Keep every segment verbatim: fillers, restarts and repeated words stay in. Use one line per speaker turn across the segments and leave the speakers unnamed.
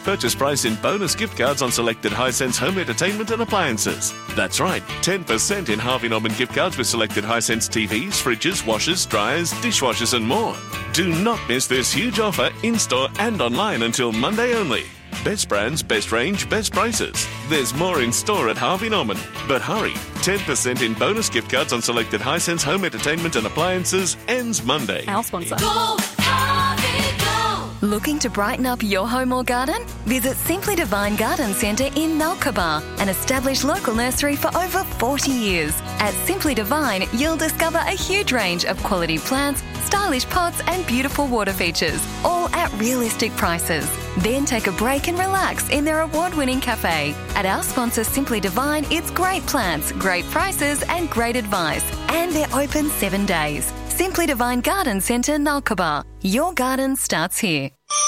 Purchase price in bonus gift cards on selected Hisense home entertainment and appliances. That's right, ten percent in Harvey Norman gift cards with selected Hisense T Vs, fridges, washers, dryers, dishwashers and more. Do not miss this huge offer in-store and online until Monday only. Best brands, best range, best prices. There's more in store at Harvey Norman. But hurry, ten percent in bonus gift cards on selected Hisense home entertainment and appliances ends Monday.
Our sponsor.
Go, Harvey, go!
Looking to brighten up your home or garden? Visit Simply Divine Garden Centre in Nalkaba, an established local nursery for over forty years. At Simply Divine, you'll discover a huge range of quality plants, stylish pots and beautiful water features, all at realistic prices. Then take a break and relax in their award-winning cafe. At our sponsor Simply Divine, it's great plants, great prices and great advice. And they're open seven days. Simply Divine Garden Centre, Nalkaba. Your garden starts here.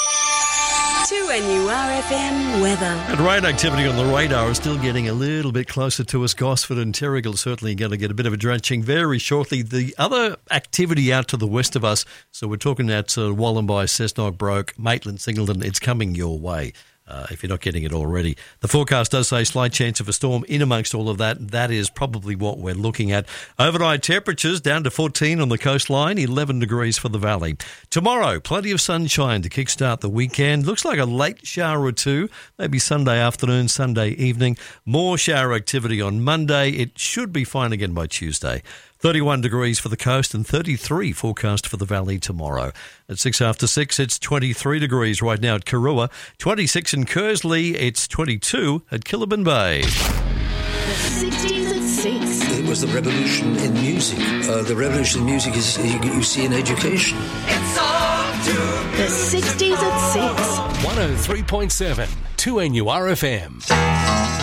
two N U R F M weather.
And rain activity on the radar is still getting a little bit closer to us. Gosford and Terrigal certainly going to get a bit of a drenching very shortly. The other activity out to the west of us, so we're talking at uh, Wallumbye, Cessnock, Broke, Maitland, Singleton, it's coming your way. Uh, if you're not getting it already. The forecast does say slight chance of a storm in amongst all of that. That is probably what we're looking at. Overnight temperatures down to fourteen on the coastline, eleven degrees for the valley. Tomorrow, plenty of sunshine to kickstart the weekend. Looks like a late shower or two, maybe Sunday afternoon, Sunday evening. More shower activity on Monday. It should be fine again by Tuesday. thirty-one degrees for the coast and thirty-three forecast for the valley tomorrow. At six after six, it's twenty-three degrees right now at Karua, twenty-six in Kersley, it's twenty-two at Killabin Bay.
The sixties at six.
It was the revolution in music. Uh, the revolution in music is you, you see in education.
It's all to
The sixties at six.
one oh three point seven, two N U R F M.